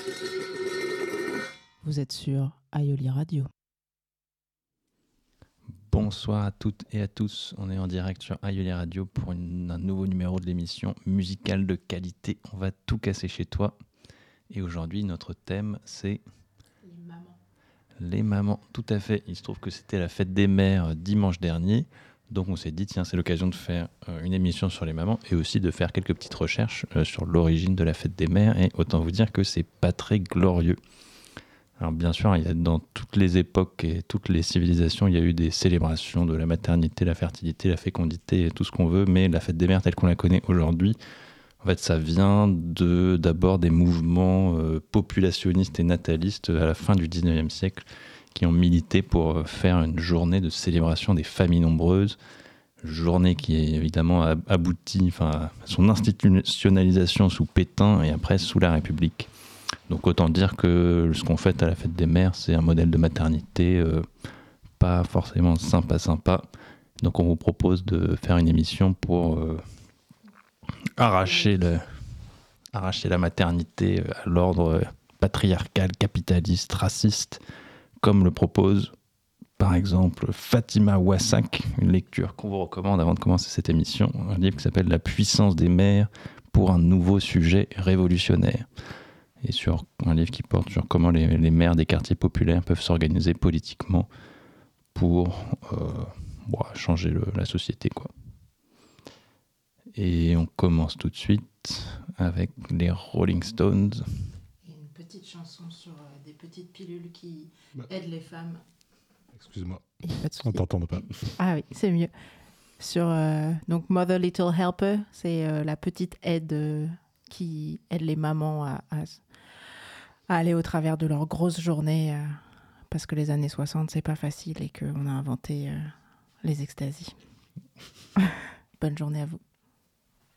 Vous êtes sur Aioli Radio. Bonsoir à toutes et à tous, on est en direct sur Aioli Radio pour un nouveau numéro de l'émission musicale de qualité. On va tout casser chez toi. Et aujourd'hui, notre thème, c'est... Les mamans. Les mamans, tout à fait. Il se trouve que c'était la fête des mères dimanche dernier. Donc on s'est dit, tiens, c'est l'occasion de faire une émission sur les mamans et aussi de faire quelques petites recherches sur l'origine de la fête des mères. Et autant vous dire que c'est pas très glorieux. Alors bien sûr, il y a, dans toutes les époques et toutes les civilisations, il y a eu des célébrations de la maternité, la fertilité, la fécondité et tout ce qu'on veut, mais la fête des mères telle qu'on la connaît aujourd'hui, en fait, ça vient d'abord des mouvements populationnistes et natalistes à la fin du 19e siècle qui ont milité pour faire une journée de célébration des familles nombreuses, journée qui est évidemment aboutie à son institutionnalisation sous Pétain et après sous la République. Donc autant dire que ce qu'on fait à la fête des mères, c'est un modèle de maternité pas forcément sympa. Donc on vous propose de faire une émission pour arracher la maternité à l'ordre patriarcal, capitaliste, raciste, comme le propose par exemple Fatima Wassak, une lecture qu'on vous recommande avant de commencer cette émission, un livre qui s'appelle « La puissance des mères pour un nouveau sujet révolutionnaire ». Et sur un livre qui porte sur comment les maires des quartiers populaires peuvent s'organiser politiquement pour changer la société, quoi. Et on commence tout de suite avec les Rolling Stones. Et une petite chanson sur des petites pilules qui aident les femmes. Excuse-moi, Pas de souci. on t'entend pas. Ah oui, c'est mieux. Sur donc Mother Little Helper, c'est la petite aide qui aide les mamans à aller au travers de leurs grosses journées parce que les années 60, c'est pas facile et qu'on a inventé les extasies. Bonne journée à vous.